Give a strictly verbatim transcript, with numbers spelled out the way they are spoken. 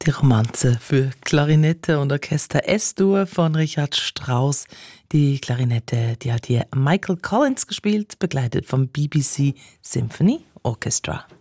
Die Romanze für Klarinette und Orchester S-Dur von Richard Strauss. Die Klarinette, die hat hier Michael Collins gespielt, begleitet vom B B C Symphony Orchestra.